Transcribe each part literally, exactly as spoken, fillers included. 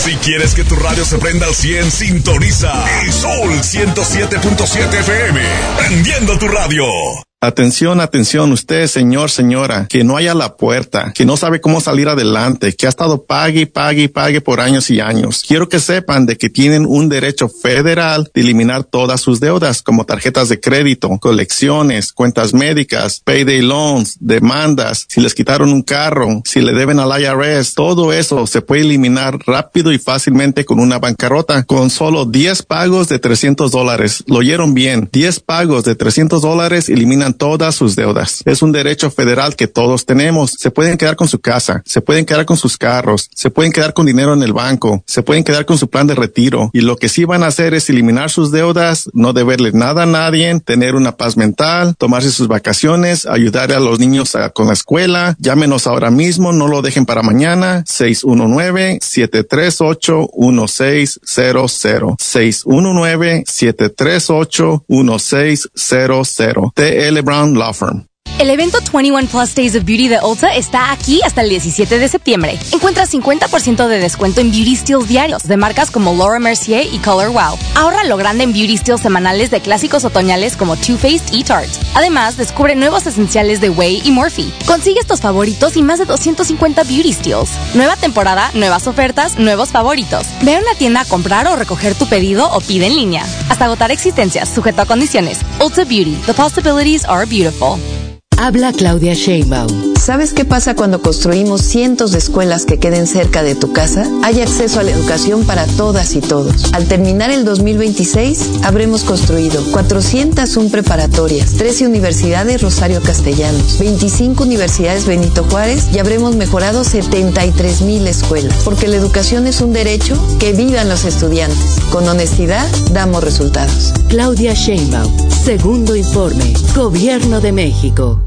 Si quieres que tu radio se prenda al cien, sintoniza el Sol ciento siete punto siete F M. Prendiendo tu radio. Atención, atención, usted, señor, señora, que no haya la puerta, que no sabe cómo salir adelante, que ha estado pague y pague y pague por años y años. Quiero que sepan de que tienen un derecho federal de eliminar todas sus deudas, como tarjetas de crédito, colecciones, cuentas médicas, payday loans, demandas, si les quitaron un carro, si le deben al I R S, todo eso se puede eliminar rápido y fácilmente con una bancarrota, con solo diez pagos de trescientos dólares. Lo oyeron bien, diez pagos de trescientos dólares eliminan todas sus deudas. Es un derecho federal que todos tenemos. Se pueden quedar con su casa, se pueden quedar con sus carros, se pueden quedar con dinero en el banco, se pueden quedar con su plan de retiro. Y lo que sí van a hacer es eliminar sus deudas, no deberle nada a nadie, tener una paz mental, tomarse sus vacaciones, ayudar a los niños a, con la escuela. Llámenos ahora mismo, no lo dejen para mañana. seis uno nueve, siete tres ocho, uno seis cero cero. seis uno nueve, siete tres ocho, uno seis cero cero. T L Brown Law Firm. El evento veintiuno Plus Days of Beauty de Ulta está aquí hasta el diecisiete de septiembre. Encuentra cincuenta por ciento de descuento en beauty steals diarios de marcas como Laura Mercier y Color Wow. Ahorra lo grande en beauty steals semanales de clásicos otoñales como Too Faced y Tarte. Además, descubre nuevos esenciales de Way y Morphe. Consigue estos favoritos y más de doscientos cincuenta beauty steals. Nueva temporada, nuevas ofertas, nuevos favoritos. Ve a una tienda a comprar o recoger tu pedido o pide en línea. Hasta agotar existencias, sujeto a condiciones. Ulta Beauty. The possibilities are beautiful. Habla Claudia Sheinbaum. ¿Sabes qué pasa cuando construimos cientos de escuelas que queden cerca de tu casa? Hay acceso a la educación para todas y todos. Al terminar el dos mil veintiséis, habremos construido cuatrocientas uno preparatorias, trece universidades Rosario Castellanos, veinticinco universidades Benito Juárez y habremos mejorado setenta y tres mil escuelas. Porque la educación es un derecho, que vivan los estudiantes. Con honestidad, damos resultados. Claudia Sheinbaum, segundo informe, Gobierno de México.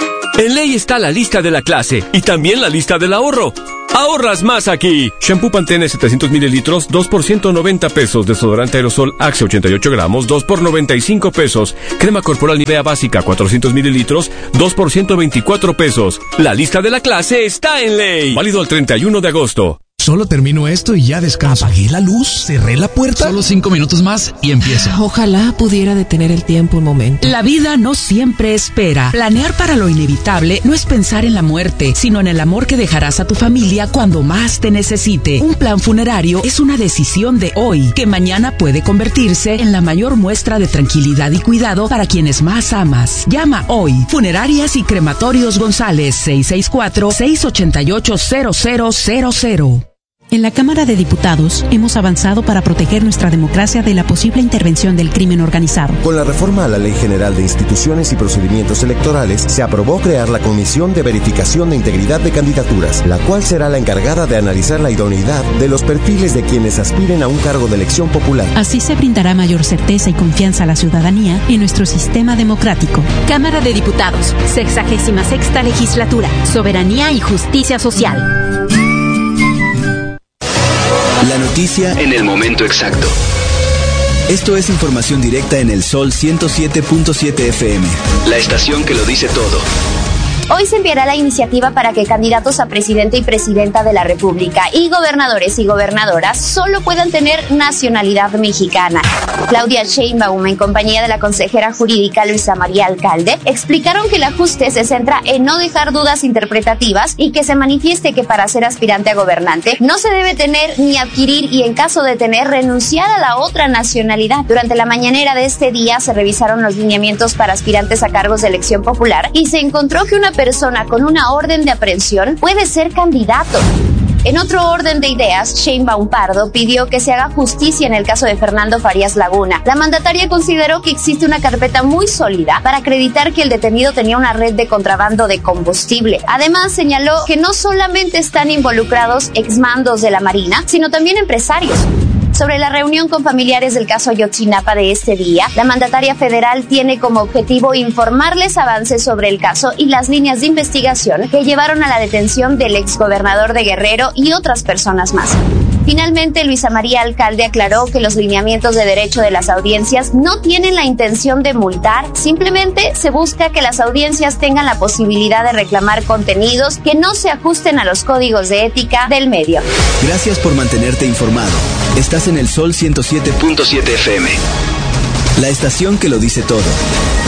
En Ley está la lista de la clase y también la lista del ahorro. ¡Ahorras más aquí! Shampoo Pantene setecientos mililitros, dos por ciento noventa pesos. Desodorante aerosol Axe ochenta y ocho gramos, dos por noventa y cinco pesos. Crema corporal Nivea básica cuatrocientos mililitros, dos por ciento veinticuatro pesos. La lista de la clase está en Ley. Válido el treinta y uno de agosto. Solo termino esto y ya descanso. Apagué la luz, cerré la puerta. Solo cinco minutos más y empieza. Ojalá pudiera detener el tiempo un momento. La vida no siempre espera. Planear para lo inevitable no es pensar en la muerte, sino en el amor que dejarás a tu familia cuando más te necesite. Un plan funerario es una decisión de hoy, que mañana puede convertirse en la mayor muestra de tranquilidad y cuidado para quienes más amas. Llama hoy. Funerarias y Crematorios González, seis seis cuatro, seis ocho ocho, cero cero cero cero. En la Cámara de Diputados hemos avanzado para proteger nuestra democracia de la posible intervención del crimen organizado. Con la reforma a la Ley General de Instituciones y Procedimientos Electorales, se aprobó crear la Comisión de Verificación de Integridad de Candidaturas, la cual será la encargada de analizar la idoneidad de los perfiles de quienes aspiren a un cargo de elección popular. Así se brindará mayor certeza y confianza a la ciudadanía en nuestro sistema democrático. Cámara de Diputados, sexagésima sexta legislatura, Soberanía y Justicia Social. La noticia en el momento exacto. Esto es información directa en el Sol ciento siete punto siete F M, la estación que lo dice todo. Hoy se enviará la iniciativa para que candidatos a presidente y presidenta de la República y gobernadores y gobernadoras solo puedan tener nacionalidad mexicana. Claudia Sheinbaum, en compañía de la consejera jurídica Luisa María Alcalde, explicaron que el ajuste se centra en no dejar dudas interpretativas y que se manifieste que para ser aspirante a gobernante no se debe tener ni adquirir y, en caso de tener, renunciar a la otra nacionalidad. Durante la mañanera de este día se revisaron los lineamientos para aspirantes a cargos de elección popular y se encontró que una persona con una orden de aprehensión puede ser candidato. En otro orden de ideas, Sheinbaum Pardo pidió que se haga justicia en el caso de Fernando Farías Laguna. La mandataria consideró que existe una carpeta muy sólida para acreditar que el detenido tenía una red de contrabando de combustible. Además, señaló que no solamente están involucrados exmandos de la Marina, sino también empresarios. Sobre la reunión con familiares del caso Ayotzinapa de este día, la mandataria federal tiene como objetivo informarles avances sobre el caso y las líneas de investigación que llevaron a la detención del exgobernador de Guerrero y otras personas más. Finalmente, Luisa María Alcalde aclaró que los lineamientos de derecho de las audiencias no tienen la intención de multar, simplemente se busca que las audiencias tengan la posibilidad de reclamar contenidos que no se ajusten a los códigos de ética del medio. Gracias por mantenerte informado. Estás en el Sol ciento siete punto siete F M. La estación que lo dice todo.